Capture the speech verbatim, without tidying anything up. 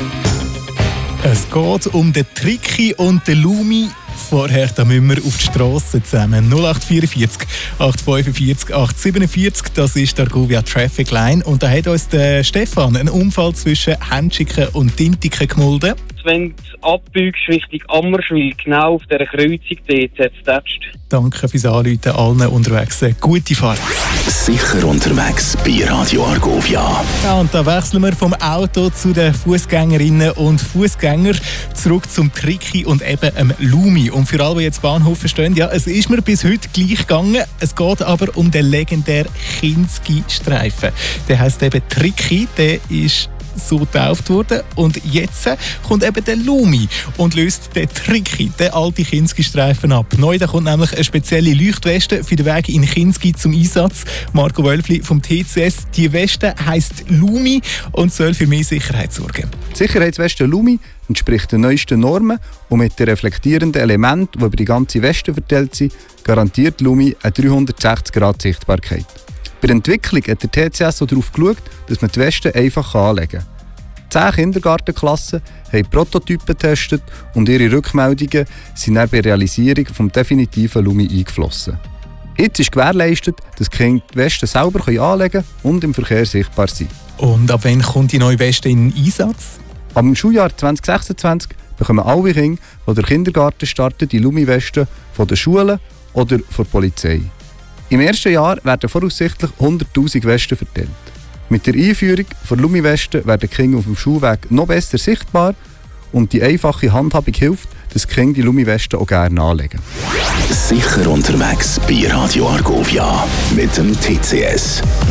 Es geht um den Tricky und den Lumi. Vorher da müssen wir auf die Strasse zusammen. null acht vier vier, acht fünf vier, acht sieben vier, das ist der Argovia Traffic Line. Und da hat uns der Stefan einen Unfall zwischen Händschiken und Dintiken gemolden. Wenn du abbiegst Richtung Ammerschwil, genau auf dieser Kreuzung, dort hat es tätscht. Danke fürs Anrufen allen unterwegs. Gute Fahrt. Sicher unterwegs bei Radio Argovia. Ja, und da wechseln wir vom Auto zu den Fußgängerinnen und Fußgängern zurück zum Tricky und eben dem Lumi. Und für alle, die jetzt Bahnhof verstehen, ja, es ist mir bis heute gleich gegangen. Es geht aber um den legendären Kinski-Streifen. Der heisst eben Tricky, der ist so getauft worden. Und jetzt kommt eben der Lumi und löst den Tricky, den alten Kinski-Streifen ab. Neu da kommt nämlich eine spezielle Leuchtweste für den Weg in Kinski zum Einsatz. Marco Wölfli vom T C S. Die Weste heisst Lumi und soll für mehr Sicherheit sorgen. Die Sicherheitsweste Lumi entspricht den neuesten Normen und mit den reflektierenden Elementen, die über die ganze Weste verteilt sind, garantiert Lumi eine dreihundertsechzig Grad Sichtbarkeit. Bei der Entwicklung hat der T C S so darauf geschaut, dass man die Weste einfach anlegen kann. Zehn Kindergartenklassen haben Prototypen getestet und ihre Rückmeldungen sind dann bei der Realisierung des definitiven Lumi eingeflossen. Jetzt ist gewährleistet, dass die Kinder die Weste selber anlegen können und im Verkehr sichtbar sind. Und ab wann kommt die neue Weste in Einsatz? Ab dem Schuljahr zwanzig sechsundzwanzig bekommen alle Kinder, die den Kindergarten starten, die Lumi-Westen von den Schulen oder von der Polizei. Im ersten Jahr werden voraussichtlich hunderttausend Westen verteilt. Mit der Einführung der Lumi-Westen werden die Kinder auf dem Schulweg noch besser sichtbar und die einfache Handhabung hilft, dass die Kinder die Lumi-Westen auch gerne anlegen. Sicher unterwegs bei Radio Argovia mit dem T C S.